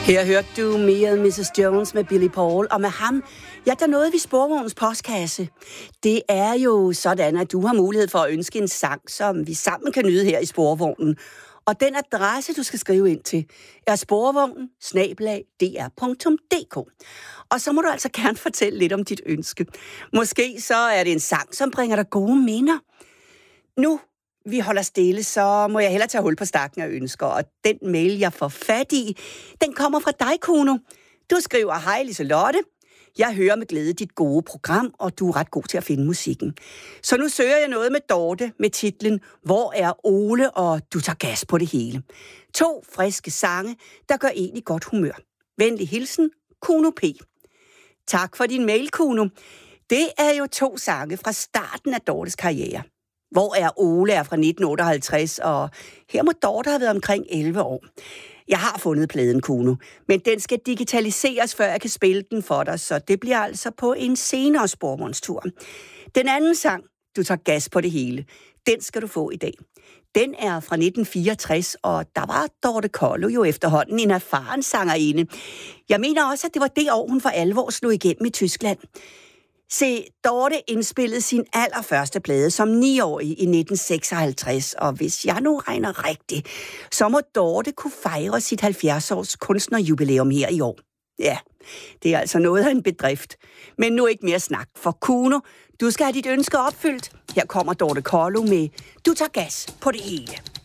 Her hørte du Me and Mrs. Jones med Billy Paul, og med ham, ja, der nåede vi Sporvognens postkasse. Det er jo sådan, at du har mulighed for at ønske en sang, som vi sammen kan nyde her i Sporvognen. Og den adresse, du skal skrive ind til, er sporvognen@dr.dk. Og så må du altså gerne fortælle lidt om dit ønske. Måske så er det en sang, som bringer dig gode minder. Nu vi holder stille, så må jeg hellere tage hul på stakken af ønsker. Og den mail, jeg får fat i, den kommer fra dig, Kuno. Du skriver: Hej Liselotte. Jeg hører med glæde dit gode program, og du er ret god til at finde musikken. Så nu søger jeg noget med Dorte med titlen Hvor er Ole, og du tager gas på det hele. 2 friske sange, der gør en i godt humør. Venlig hilsen, Kuno P. Tak for din mail, Kuno. Det er jo 2 sange fra starten af Dortes karriere. Hvor er Ole er fra 1958, og her må Dorte have været omkring 11 år. Jeg har fundet pladen, Kuno, men den skal digitaliseres, før jeg kan spille den for dig, så det bliver altså på en senere sporvognstur. Den anden sang, du tager gas på det hele, den skal du få i dag. Den er fra 1964, og der var Dorte Kollo jo efterhånden en erfaren sangerinde. Jeg mener også, at det var det år, hun for alvor slog igennem i Tyskland. Se, Dorte indspillede sin allerførste plade som 9-årig i 1956, og hvis jeg nu regner rigtigt, så må Dorte kunne fejre sit 70-års kunstnerjubilæum her i år. Ja, det er altså noget af en bedrift. Men nu ikke mere snak, for Kuno, du skal have dit ønske opfyldt. Her kommer Dorte Kollo med Du tager gas på det hele.